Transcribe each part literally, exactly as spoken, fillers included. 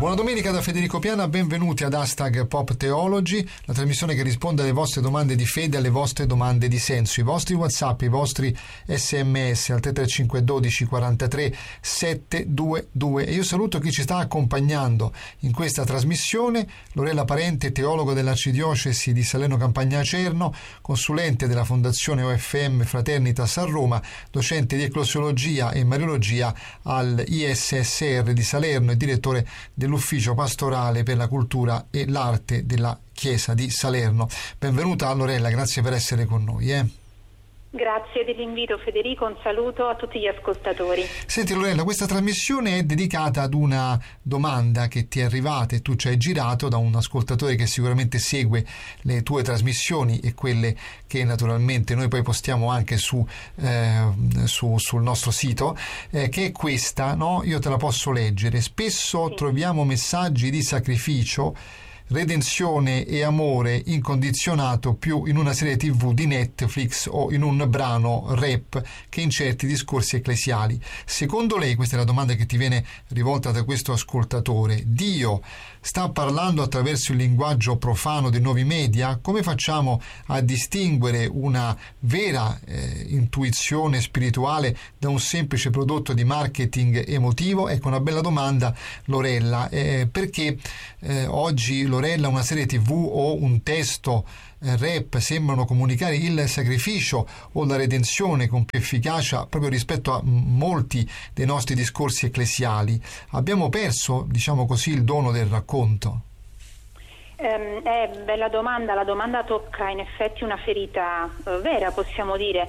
Buona domenica da Federico Piana, benvenuti ad Hashtag Pop Theology, la trasmissione che risponde alle vostre domande di fede, alle vostre domande di senso, i vostri WhatsApp, i vostri sms al tre tre cinque uno due quattro tre sette due due. E io saluto chi ci sta accompagnando in questa trasmissione: Lorella Parente, teologo dell'Arcidiocesi di Salerno Campania Acerno, consulente della Fondazione O F M Fraternitas a Roma, docente di eclesiologia e mariologia al I S S R di Salerno e direttore dell'Ufficio Pastorale per la Cultura e l'Arte della Chiesa di Salerno. Benvenuta Lorella, grazie per essere con noi. Eh. Grazie dell'invito Federico, un saluto a tutti gli ascoltatori. Senti Lorella, questa trasmissione è dedicata ad una domanda che ti è arrivata e tu ci hai girato da un ascoltatore che sicuramente segue le tue trasmissioni e quelle che naturalmente noi poi postiamo anche su, eh, su sul nostro sito, eh, che è questa, no? Io te la posso leggere. Spesso sì. Troviamo messaggi di sacrificio, redenzione e amore incondizionato più in una serie tv di Netflix o in un brano rap che in certi discorsi ecclesiali. Secondo lei, questa è la domanda che ti viene rivolta da questo ascoltatore, Dio sta parlando attraverso il linguaggio profano dei nuovi media? Come facciamo a distinguere una vera eh, intuizione spirituale da un semplice prodotto di marketing emotivo? Ecco una bella domanda, Lorella, eh, perché eh, oggi Lorella, una serie tv o un testo eh, rap sembrano comunicare il sacrificio o la redenzione con più efficacia proprio rispetto a m- molti dei nostri discorsi ecclesiali. Abbiamo perso, diciamo così, il dono del racconto. Eh, è bella domanda, la domanda tocca in effetti una ferita eh, vera, possiamo dire.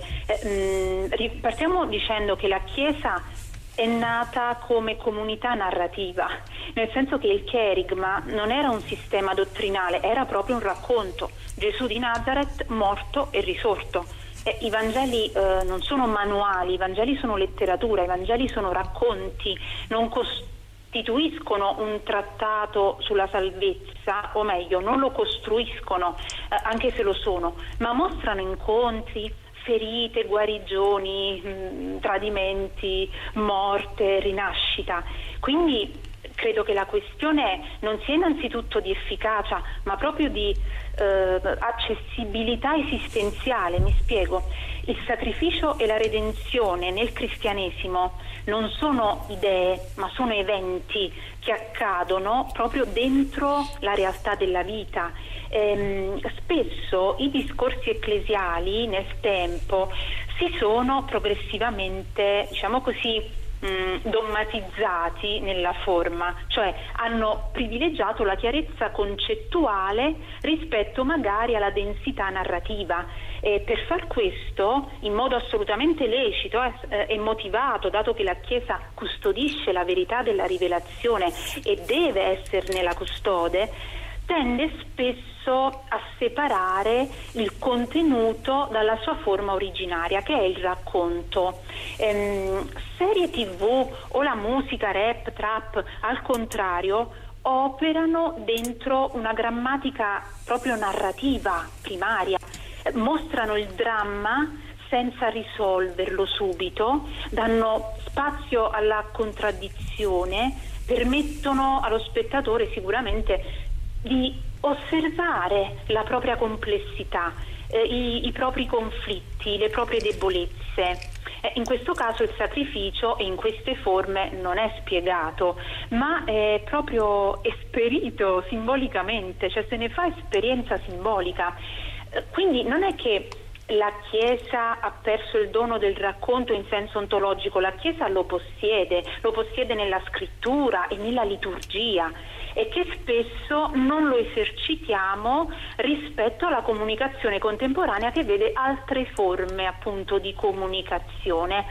Eh, mh, partiamo dicendo che la Chiesa è nata come comunità narrativa, nel senso che il cherigma non era un sistema dottrinale, era proprio un racconto. Gesù di Nazareth morto e risorto. Eh, I Vangeli eh, non sono manuali, i Vangeli sono letteratura, i Vangeli sono racconti, non costituiscono un trattato sulla salvezza, o meglio, non lo costruiscono, eh, anche se lo sono, ma mostrano incontri, ferite, guarigioni, mh, tradimenti, morte, rinascita. Quindi credo che la questione non sia innanzitutto di efficacia, ma proprio di eh, accessibilità esistenziale. Mi spiego. Il sacrificio e la redenzione nel cristianesimo non sono idee, ma sono eventi che accadono proprio dentro la realtà della vita. Ehm, spesso i discorsi ecclesiali nel tempo si sono progressivamente, diciamo così, mh, dommatizzati nella forma, cioè hanno privilegiato la chiarezza concettuale rispetto magari alla densità narrativa. E per far questo, in modo assolutamente lecito eh, e motivato, dato che la Chiesa custodisce la verità della rivelazione e deve esserne la custode, tende spesso a separare il contenuto dalla sua forma originaria, che è il racconto. Ehm, serie tv o la musica rap, trap, al contrario, operano dentro una grammatica proprio narrativa primaria, mostrano il dramma senza risolverlo subito, danno spazio alla contraddizione, permettono allo spettatore sicuramente di osservare la propria complessità, eh, i, i propri conflitti, le proprie debolezze. Eh, in questo caso il sacrificio in queste forme non è spiegato, ma è proprio esperito simbolicamente, cioè se ne fa esperienza simbolica. Eh, quindi non è che la Chiesa ha perso il dono del racconto in senso ontologico, la Chiesa lo possiede, lo possiede nella scrittura e nella liturgia, e che spesso non lo esercitiamo rispetto alla comunicazione contemporanea, che vede altre forme appunto di comunicazione.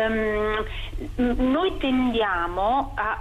Um, noi tendiamo a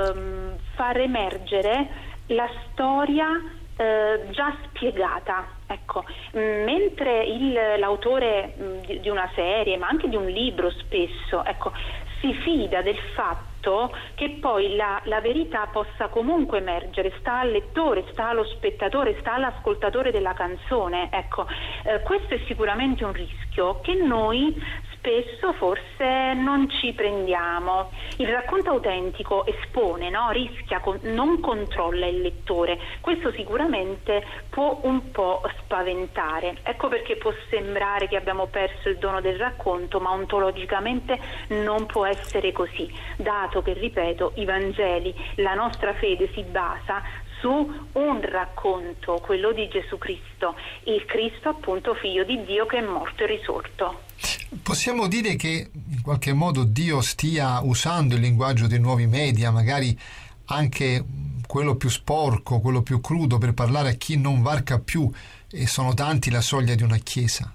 um, far emergere la storia Uh, già spiegata, ecco, mentre il, l'autore mh, di, di una serie, ma anche di un libro spesso, ecco, si fida del fatto che poi la, la verità possa comunque emergere, sta al lettore, sta allo spettatore, sta all'ascoltatore della canzone, ecco, uh, questo è sicuramente un rischio che noi spesso forse non ci prendiamo. Il racconto autentico espone, no? Rischia, con, non controlla il lettore. Questo sicuramente può un po' spaventare. Ecco perché può sembrare che abbiamo perso il dono del racconto, ma ontologicamente non può essere così, dato che, ripeto, i Vangeli, la nostra fede si basa su un racconto, quello di Gesù Cristo, il Cristo appunto figlio di Dio che è morto e risorto. Possiamo dire che in qualche modo Dio stia usando il linguaggio dei nuovi media, magari anche quello più sporco, quello più crudo, per parlare a chi non varca più, e sono tanti, la soglia di una chiesa?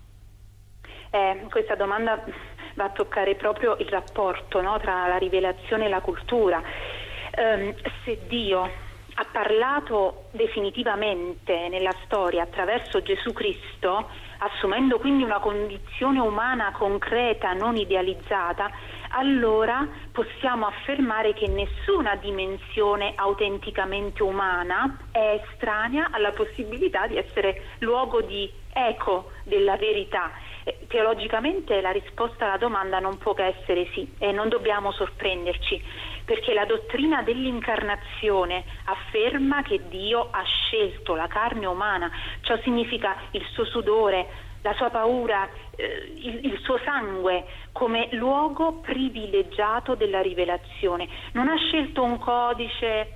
Eh, questa domanda va a toccare proprio il rapporto, no, tra la rivelazione e la cultura. Eh, se Dio ha parlato definitivamente nella storia attraverso Gesù Cristo, assumendo quindi una condizione umana concreta, non idealizzata, allora possiamo affermare che nessuna dimensione autenticamente umana è estranea alla possibilità di essere luogo di eco della verità. Teologicamente la risposta alla domanda non può che essere sì, e non dobbiamo sorprenderci, perché la dottrina dell'incarnazione afferma che Dio ha scelto la carne umana. Ciò significa il suo sudore, la sua paura, eh, il, il suo sangue come luogo privilegiato della rivelazione. Non ha scelto un codice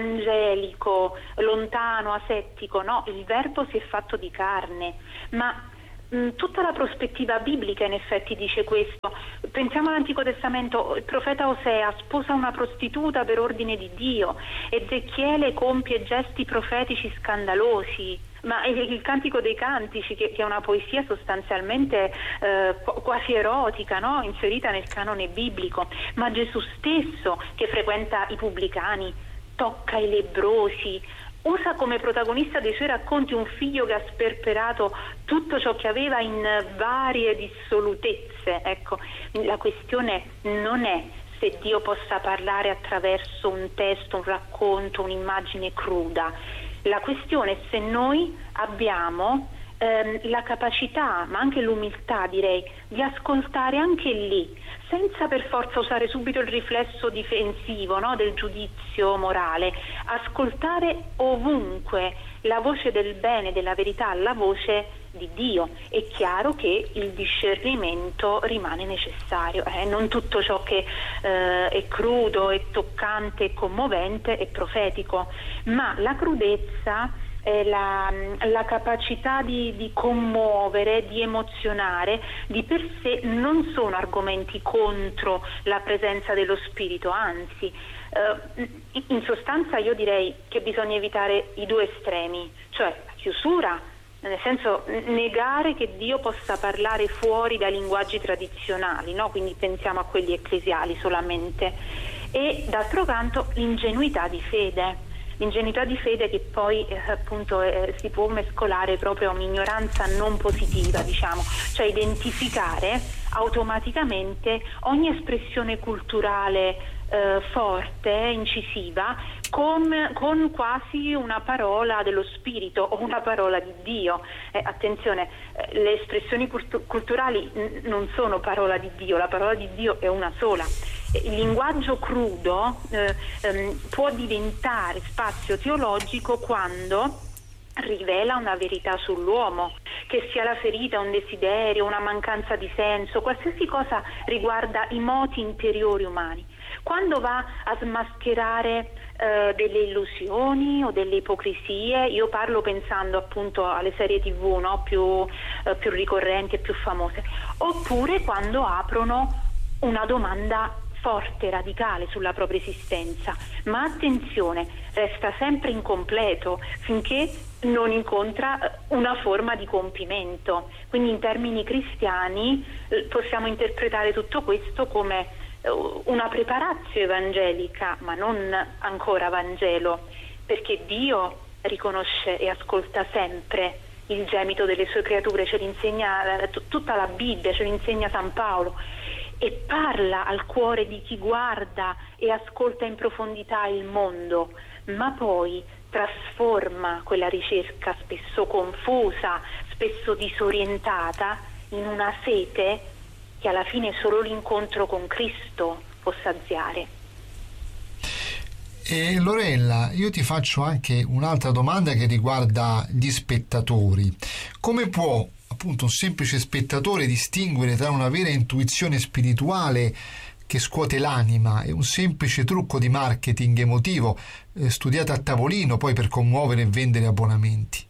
angelico, lontano, asettico, no, il Verbo si è fatto di carne, ma tutta la prospettiva biblica in effetti dice questo. Pensiamo all'Antico Testamento, il profeta Osea sposa una prostituta per ordine di Dio, Ezechiele compie gesti profetici scandalosi, ma il, il Cantico dei Cantici, che, che è una poesia sostanzialmente eh, quasi erotica, no? Inserita nel canone biblico, ma Gesù stesso, che frequenta i pubblicani, tocca i lebbrosi, usa come protagonista dei suoi racconti un figlio che ha sperperato tutto ciò che aveva in varie dissolutezze. Ecco, la questione non è se Dio possa parlare attraverso un testo, un racconto, un'immagine cruda. La questione è se noi abbiamo ehm, la capacità, ma anche l'umiltà, direi, di ascoltare anche lì, senza per forza usare subito il riflesso difensivo, no, del giudizio morale, ascoltare ovunque la voce del bene, della verità, la voce di Dio. È chiaro che il discernimento rimane necessario, eh? Non tutto ciò che eh, è crudo, è toccante, è commovente, è profetico, ma la crudezza, La, la capacità di, di commuovere, di emozionare, di per sé non sono argomenti contro la presenza dello spirito, anzi, eh, in sostanza io direi che bisogna evitare i due estremi, cioè la chiusura, nel senso negare che Dio possa parlare fuori dai linguaggi tradizionali, no? Quindi pensiamo a quelli ecclesiali solamente, e d'altro canto l'ingenuità di fede. L'ingenuità di fede che poi eh, appunto eh, si può mescolare proprio a un'ignoranza non positiva, diciamo, cioè identificare automaticamente ogni espressione culturale eh, forte, incisiva, con, con quasi una parola dello spirito o una parola di Dio. Eh, attenzione, eh, le espressioni cultu- culturali n- non sono parola di Dio, la parola di Dio è una sola. Il linguaggio crudo eh, ehm, può diventare spazio teologico quando rivela una verità sull'uomo, che sia la ferita, un desiderio, una mancanza di senso, qualsiasi cosa riguarda i moti interiori umani. Quando va a smascherare eh, delle illusioni o delle ipocrisie, io parlo pensando appunto alle serie tivù, no? più, eh, più ricorrenti e più famose, oppure quando aprono una domanda forte, radicale sulla propria esistenza, ma attenzione, resta sempre incompleto finché non incontra una forma di compimento. Quindi in termini cristiani eh, possiamo interpretare tutto questo come eh, una preparatio evangelica, ma non ancora Vangelo, perché Dio riconosce e ascolta sempre il gemito delle sue creature, ce l'insegna eh, t- tutta la Bibbia, ce l'insegna San Paolo, e parla al cuore di chi guarda e ascolta in profondità il mondo, ma poi trasforma quella ricerca spesso confusa, spesso disorientata, in una sete che alla fine solo l'incontro con Cristo può saziare. E Lorella, io ti faccio anche un'altra domanda che riguarda gli spettatori. Come può appunto un semplice spettatore distinguere tra una vera intuizione spirituale che scuote l'anima e un semplice trucco di marketing emotivo eh, studiato a tavolino poi per commuovere e vendere abbonamenti?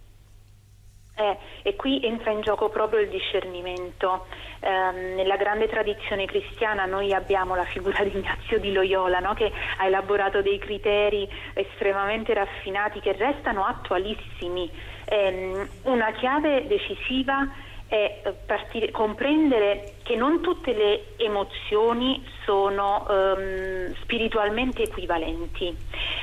Eh, e qui entra in gioco proprio il discernimento. Eh, nella grande tradizione cristiana noi abbiamo la figura di Ignazio di Loyola, no? Che ha elaborato dei criteri estremamente raffinati che restano attualissimi. Eh, una chiave decisiva è partire, comprendere che non tutte le emozioni sono um, spiritualmente equivalenti.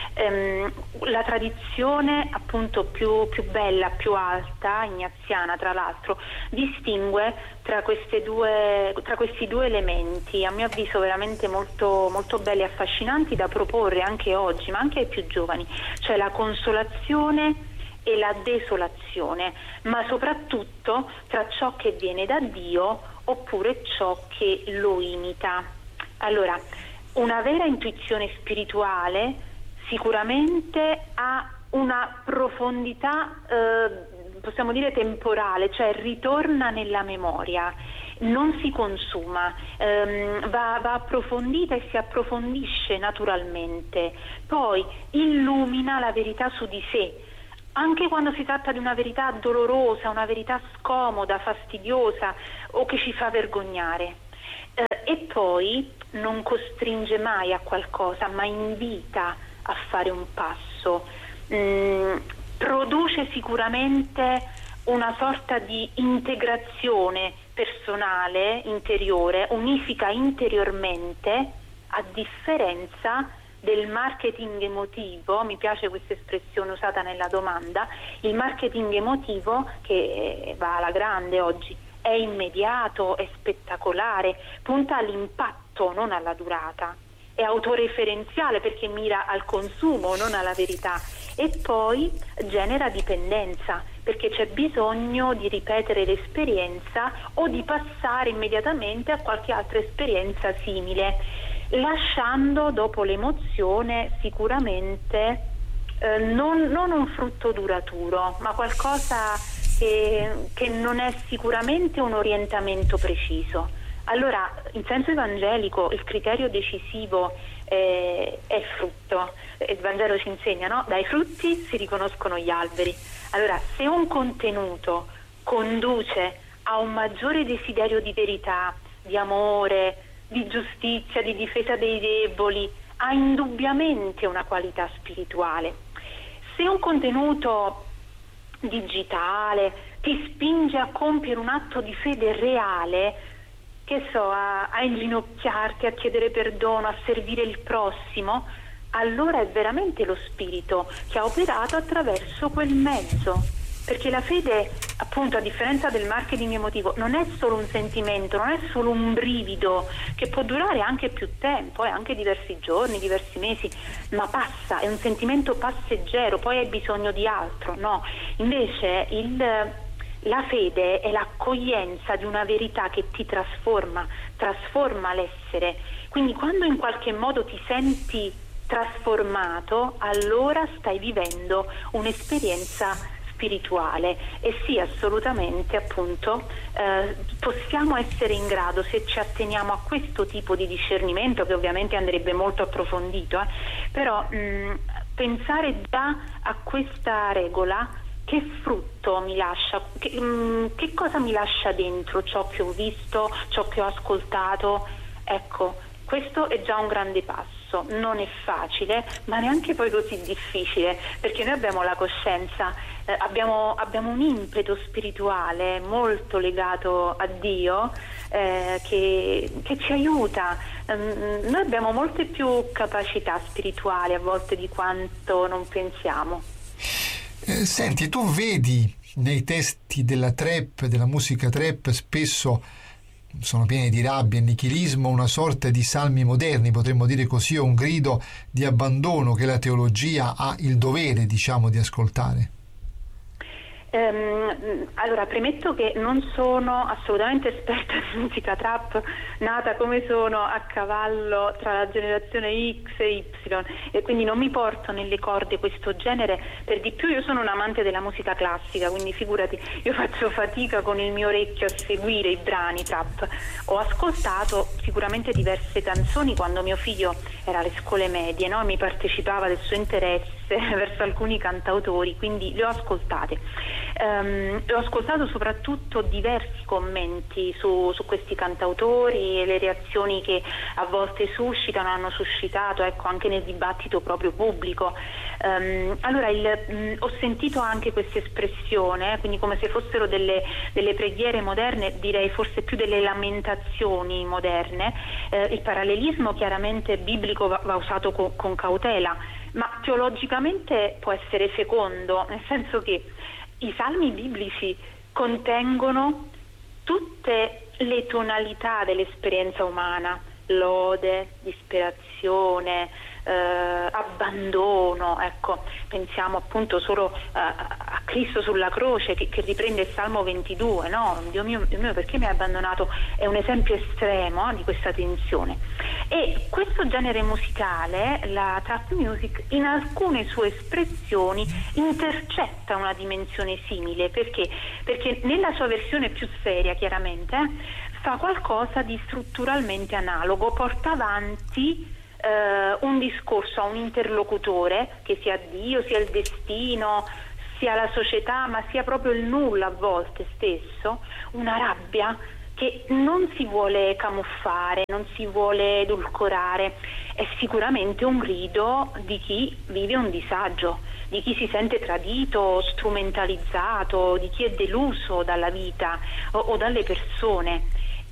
Um, la tradizione appunto più, più bella, più alta, ignaziana tra l'altro, distingue tra, queste due, tra questi due elementi, a mio avviso veramente molto, molto belli e affascinanti da proporre anche oggi, ma anche ai più giovani, cioè la consolazione e la desolazione, ma soprattutto tra ciò che viene da Dio oppure ciò che lo imita. Allora, una vera intuizione spirituale sicuramente ha una profondità, eh, possiamo dire temporale, cioè ritorna nella memoria, non si consuma, ehm, va, va approfondita e si approfondisce naturalmente, poi illumina la verità su di sé. Anche quando si tratta di una verità dolorosa, una verità scomoda, fastidiosa o che ci fa vergognare. Eh, e poi non costringe mai a qualcosa, ma invita a fare un passo. Mm, produce sicuramente una sorta di integrazione personale, interiore, unifica interiormente, a differenza del marketing emotivo. Mi piace questa espressione usata nella domanda. Il marketing emotivo, che va alla grande oggi, è immediato, è spettacolare, punta all'impatto, non alla durata, è autoreferenziale perché mira al consumo, non alla verità, e poi genera dipendenza perché c'è bisogno di ripetere l'esperienza o di passare immediatamente a qualche altra esperienza simile, lasciando dopo l'emozione sicuramente eh, non, non un frutto duraturo, ma qualcosa che, che non è sicuramente un orientamento preciso. Allora, in senso evangelico, il criterio decisivo eh, è il frutto. Il Vangelo ci insegna, no? Dai frutti si riconoscono gli alberi. Allora, se un contenuto conduce a un maggiore desiderio di verità, di amore, di giustizia, di difesa dei deboli, ha indubbiamente una qualità spirituale. Se un contenuto digitale ti spinge a compiere un atto di fede reale, che so, a, a inginocchiarti, a chiedere perdono, a servire il prossimo, allora è veramente lo spirito che ha operato attraverso quel mezzo. Perché la fede, appunto, a differenza del marketing emotivo, non è solo un sentimento, non è solo un brivido che può durare anche più tempo, eh, anche diversi giorni, diversi mesi, ma passa, è un sentimento passeggero, poi hai bisogno di altro, no? Invece il, la fede è l'accoglienza di una verità che ti trasforma, trasforma l'essere. Quindi quando in qualche modo ti senti trasformato, allora stai vivendo un'esperienza spirituale. E sì, assolutamente, appunto, eh, possiamo essere in grado, se ci atteniamo a questo tipo di discernimento, che ovviamente andrebbe molto approfondito, eh, però mh, pensare già a questa regola: che frutto mi lascia, che, mh, che cosa mi lascia dentro ciò che ho visto, ciò che ho ascoltato. Ecco, questo è già un grande passo. Non è facile, ma neanche poi così difficile, perché noi abbiamo la coscienza, eh, abbiamo, abbiamo un impeto spirituale molto legato a Dio, eh, che, che ci aiuta. Um, noi abbiamo molte più capacità spirituali a volte di quanto non pensiamo. Eh, senti, tu vedi nei testi della trap, della musica trap, spesso sono pieni di rabbia e nichilismo, una sorta di salmi moderni, potremmo dire così, o un grido di abbandono che la teologia ha il dovere, diciamo, di ascoltare? Um, allora, premetto che non sono assolutamente esperta di musica trap, nata come sono a cavallo tra la generazione X e Y, e quindi non mi porto nelle corde questo genere. Per di più io sono un amante della musica classica, quindi figurati, io faccio fatica con il mio orecchio a seguire i brani trap. Ho ascoltato sicuramente diverse canzoni quando mio figlio era alle scuole medie, no? Mi partecipava del suo interesse verso alcuni cantautori, quindi le ho ascoltate. Um, ho ascoltato soprattutto diversi commenti su, su questi cantautori e le reazioni che a volte suscitano, hanno suscitato, ecco, anche nel dibattito proprio pubblico. Um, allora il, mh, ho sentito anche questa espressione, quindi come se fossero delle, delle preghiere moderne, direi forse più delle lamentazioni moderne. Eh, il parallelismo chiaramente biblico va, va usato co- con cautela, ma teologicamente può essere fecondo, nel senso che i salmi biblici contengono tutte le tonalità dell'esperienza umana: lode, disperazione, eh, abbandono. Ecco, pensiamo appunto solo eh, a Cristo sulla croce, che, che riprende il Salmo ventidue, no? Dio mio, Dio mio, perché mi hai abbandonato? È un esempio estremo eh, di questa tensione. E questo genere musicale, la trap music, in alcune sue espressioni intercetta una dimensione simile. Perché? Perché nella sua versione più seria, chiaramente, eh, fa qualcosa di strutturalmente analogo, porta avanti eh, un discorso a un interlocutore, che sia Dio, sia il destino, sia la società, ma sia proprio il nulla a volte stesso, una rabbia che non si vuole camuffare, non si vuole edulcorare. È sicuramente un grido di chi vive un disagio, di chi si sente tradito, strumentalizzato, di chi è deluso dalla vita o, o dalle persone.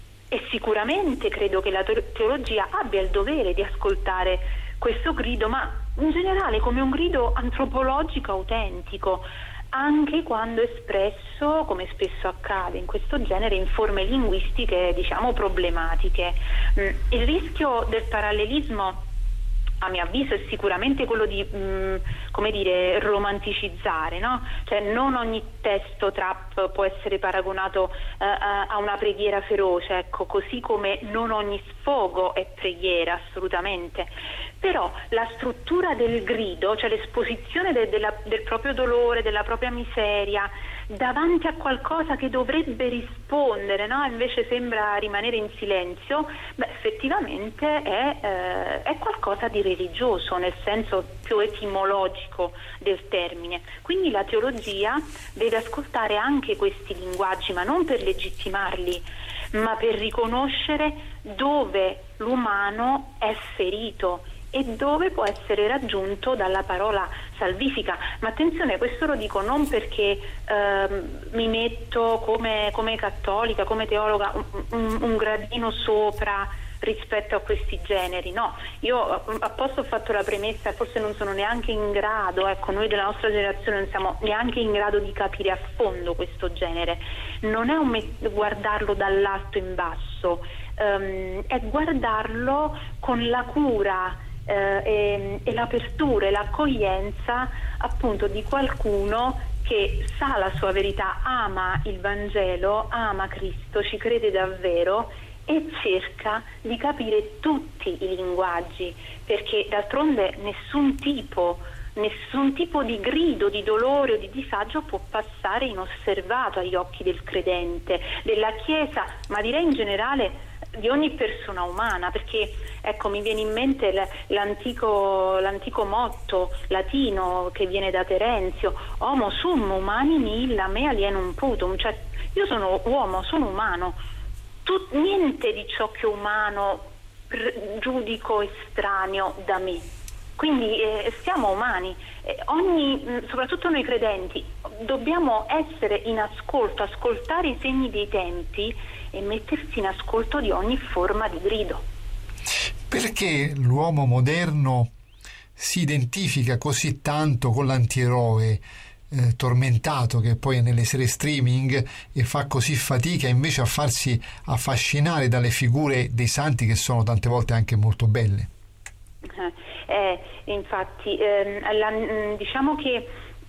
E sicuramente credo che la teologia abbia il dovere di ascoltare questo grido, ma in generale come un grido antropologico autentico, anche quando espresso, come spesso accade in questo genere, in forme linguistiche, diciamo, problematiche. Il rischio del parallelismo, a mio avviso, è sicuramente quello di, mh, come dire, romanticizzare, no? Cioè non ogni testo trap può essere paragonato uh, a una preghiera feroce, ecco, così come non ogni sfogo è preghiera, assolutamente. Però la struttura del grido, cioè l'esposizione de- della, del proprio dolore, della propria miseria, davanti a qualcosa che dovrebbe rispondere, no? Invece sembra rimanere in silenzio, beh, effettivamente è, eh, è qualcosa di religioso, nel senso più etimologico del termine. Quindi la teologia deve ascoltare anche questi linguaggi, ma non per legittimarli, ma per riconoscere dove l'umano è ferito e dove può essere raggiunto dalla parola salvifica. Ma attenzione, questo lo dico non perché ehm, mi metto come, come cattolica, come teologa, un, un, un gradino sopra rispetto a questi generi, no, io apposta ho fatto la premessa, forse non sono neanche in grado, ecco, noi della nostra generazione non siamo neanche in grado di capire a fondo questo genere. Non è un met- guardarlo dall'alto in basso, ehm, è guardarlo con la cura Eh, e, e l'apertura e l'accoglienza appunto di qualcuno che sa la sua verità, ama il Vangelo, ama Cristo, ci crede davvero e cerca di capire tutti i linguaggi, perché d'altronde nessun tipo nessun tipo di grido, di dolore o di disagio può passare inosservato agli occhi del credente, della Chiesa, ma direi in generale di ogni persona umana, perché ecco, mi viene in mente l'antico, l'antico motto latino che viene da Terenzio: homo sum humani illa me alienum putum, cioè io sono uomo, sono umano, tu, niente di ciò che è umano giudico estraneo da me. Quindi eh, siamo umani, eh, ogni, soprattutto noi credenti, dobbiamo essere in ascolto, ascoltare i segni dei tempi e mettersi in ascolto di ogni forma di grido. Perché l'uomo moderno si identifica così tanto con l'antieroe eh, tormentato che poi è nelle serie streaming e fa così fatica invece a farsi affascinare dalle figure dei santi che sono tante volte anche molto belle? Eh, infatti, ehm, la, diciamo che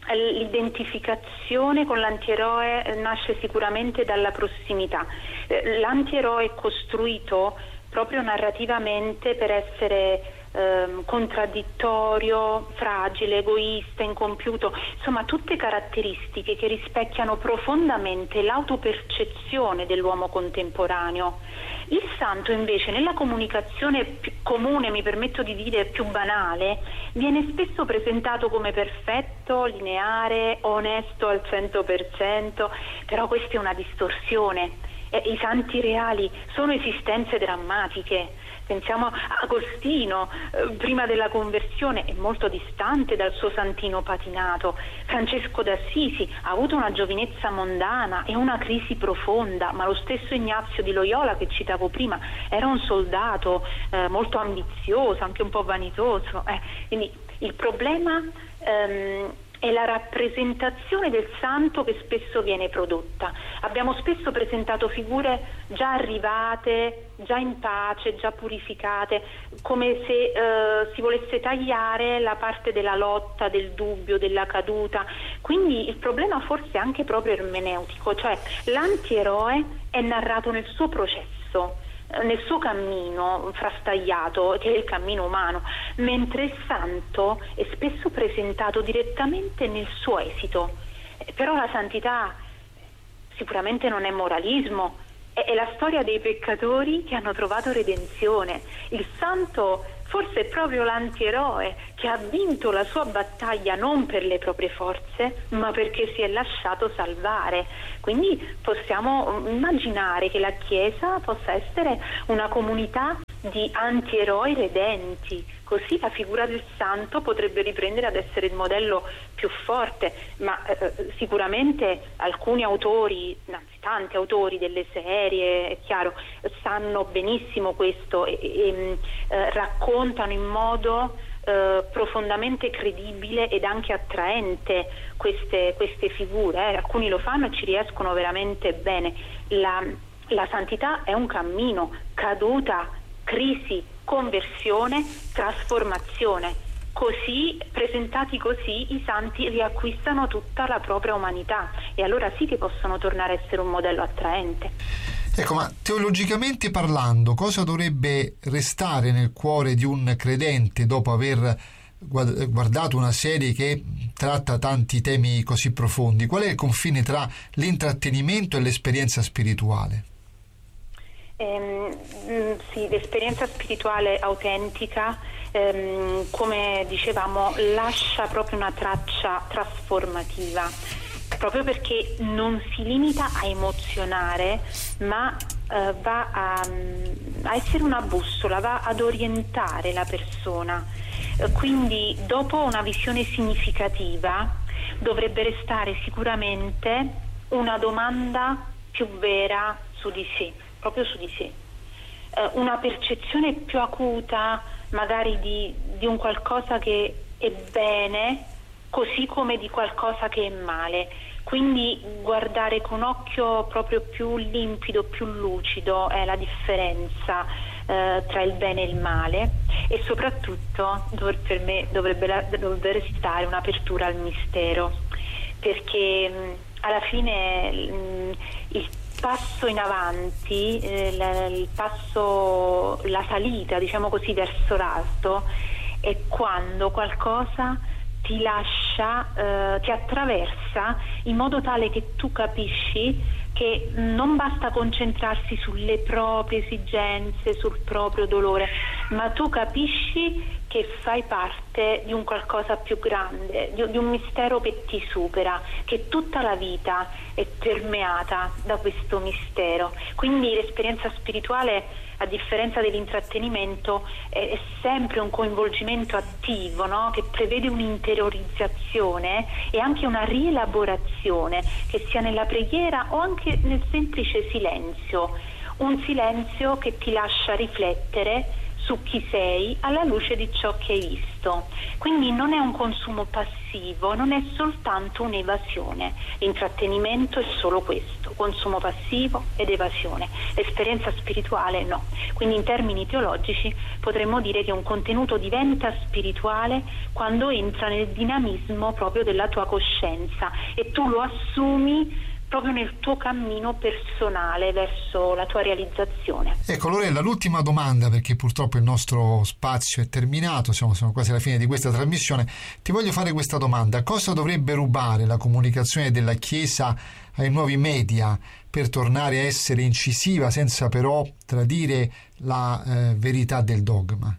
l'identificazione con l'antieroe nasce sicuramente dalla prossimità. L'antieroe è costruito proprio narrativamente per essere ehm, contraddittorio, fragile, egoista, incompiuto, insomma tutte caratteristiche che rispecchiano profondamente l'autopercezione dell'uomo contemporaneo. Il santo invece nella comunicazione più comune, mi permetto di dire più banale, viene spesso presentato come perfetto, lineare, onesto al cento per cento, però questa è una distorsione. Eh, I santi reali sono esistenze drammatiche. Pensiamo a Agostino, eh, prima della conversione è molto distante dal suo santino patinato. Francesco d'Assisi ha avuto una giovinezza mondana e una crisi profonda, ma lo stesso Ignazio di Loyola che citavo prima era un soldato eh, molto ambizioso, anche un po' vanitoso. Eh, quindi il problema ehm, è la rappresentazione del santo che spesso viene prodotta. Abbiamo spesso presentato figure già arrivate, già in pace, già purificate, come se eh, si volesse tagliare la parte della lotta, del dubbio, della caduta. Quindi il problema forse è anche proprio ermeneutico, cioè l'antieroe è narrato nel suo processo, nel suo cammino frastagliato, che è il cammino umano, mentre il santo è spesso presentato direttamente nel suo esito. Però la santità sicuramente non è moralismo, è la storia dei peccatori che hanno trovato redenzione. Il santo forse è proprio l'antieroe che ha vinto la sua battaglia non per le proprie forze, ma perché si è lasciato salvare. Quindi possiamo immaginare che la Chiesa possa essere una comunità di antieroi redenti, così la figura del santo potrebbe riprendere ad essere il modello più forte, ma eh, sicuramente alcuni autori, anzi tanti autori delle serie, è chiaro, sanno benissimo questo e, e eh, raccontano in modo eh, profondamente credibile ed anche attraente queste, queste figure, eh. Alcuni lo fanno e ci riescono veramente bene. La, la santità è un cammino, caduta, crisi, conversione, trasformazione. Così, presentati così, i santi riacquistano tutta la propria umanità e allora sì che possono tornare a essere un modello attraente. Ecco, ma teologicamente parlando, cosa dovrebbe restare nel cuore di un credente dopo aver guardato una serie che tratta tanti temi così profondi? Qual è il confine tra l'intrattenimento e l'esperienza spirituale? Eh, sì, l'esperienza spirituale autentica, ehm, come dicevamo, lascia proprio una traccia trasformativa, proprio perché non si limita a emozionare, ma eh, va a, a essere una bussola, va ad orientare la persona. Eh, quindi dopo una visione significativa dovrebbe restare sicuramente una domanda più vera su di sé, proprio su di sé, eh, una percezione più acuta magari di, di un qualcosa che è bene, così come di qualcosa che è male. Quindi guardare con occhio proprio più limpido, più lucido è la differenza eh, tra il bene e il male, e soprattutto dov- per me dovrebbe, dovrebbe restare un'apertura al mistero, perché mh, alla fine mh, il passo in avanti, eh, la, il passo, la salita, diciamo così, verso l'alto è quando qualcosa ti lascia, eh, ti attraversa in modo tale che tu capisci che non basta concentrarsi sulle proprie esigenze, sul proprio dolore, ma tu capisci che fai parte di un qualcosa più grande, di, di un mistero che ti supera, che tutta la vita è permeata da questo mistero. Quindi l'esperienza spirituale, a differenza dell'intrattenimento, è, è sempre un coinvolgimento attivo, no? Che prevede un'interiorizzazione e anche una rielaborazione, che sia nella preghiera o anche nel semplice silenzio, un silenzio che ti lascia riflettere su chi sei alla luce di ciò che hai visto. Quindi non è un consumo passivo, non è soltanto un'evasione. L'intrattenimento è solo questo, consumo passivo ed evasione. L'esperienza spirituale no. Quindi in termini teologici potremmo dire che un contenuto diventa spirituale quando entra nel dinamismo proprio della tua coscienza e tu lo assumi proprio nel tuo cammino personale verso la tua realizzazione. Ecco Lorella, l'ultima domanda, perché purtroppo il nostro spazio è terminato, siamo, siamo quasi alla fine di questa trasmissione. Ti voglio fare questa domanda: cosa dovrebbe rubare la comunicazione della Chiesa ai nuovi media per tornare a essere incisiva senza però tradire la eh, verità del dogma?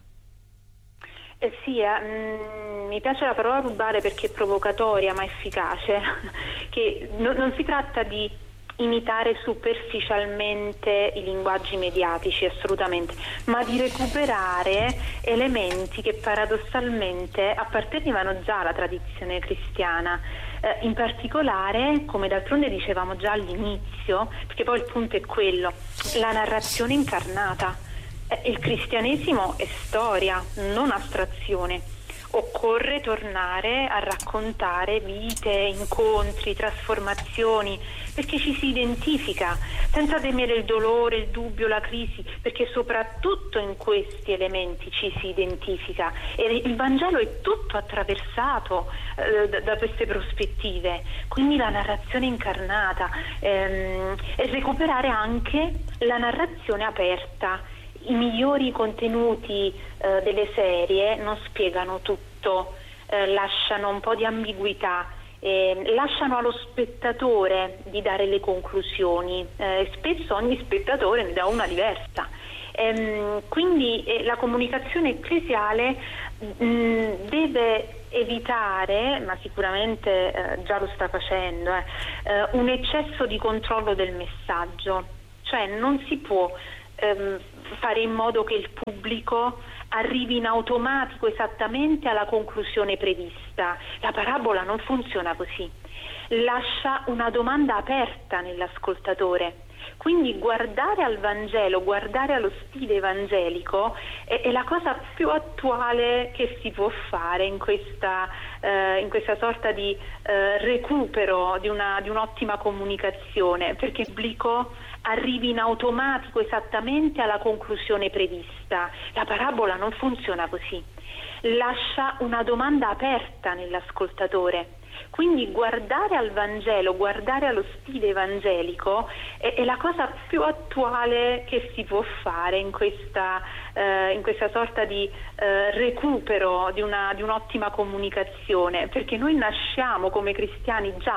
Eh sì, eh, mh, mi piace la parola rubare perché è provocatoria ma efficace, che no, non si tratta di imitare superficialmente i linguaggi mediatici, assolutamente, ma di recuperare elementi che paradossalmente appartenevano già alla tradizione cristiana. Eh, in particolare, come d'altronde dicevamo già all'inizio, perché poi il punto è quello, la narrazione incarnata. Il cristianesimo è storia, non astrazione. Occorre tornare a raccontare vite, incontri, trasformazioni, perché ci si identifica, senza temere il dolore, il dubbio, la crisi, perché soprattutto in questi elementi ci si identifica. E il Vangelo è tutto attraversato eh, da, da queste prospettive. Quindi la narrazione incarnata ehm, e recuperare anche la narrazione aperta. I migliori contenuti eh, delle serie non spiegano tutto, eh, lasciano un po' di ambiguità, eh, lasciano allo spettatore di dare le conclusioni, eh, spesso ogni spettatore ne dà una diversa. Ehm, quindi eh, la comunicazione ecclesiale mh, deve evitare, ma sicuramente eh, già lo sta facendo, eh, eh, un eccesso di controllo del messaggio, cioè non si può ehm, fare in modo che il pubblico arrivi in automatico esattamente alla conclusione prevista. La parabola non funziona così, lascia una domanda aperta nell'ascoltatore. Quindi guardare al Vangelo, guardare allo stile evangelico è, è la cosa più attuale che si può fare in questa, eh, in questa sorta di eh, recupero di, una, di un'ottima comunicazione, perché il pubblico arrivi in automatico esattamente alla conclusione prevista. La parabola non funziona così, lascia una domanda aperta nell'ascoltatore. Quindi guardare al Vangelo, guardare allo stile evangelico è, è la cosa più attuale che si può fare in questa, eh, in questa sorta di eh, recupero di, una, di un'ottima comunicazione, perché noi nasciamo come cristiani già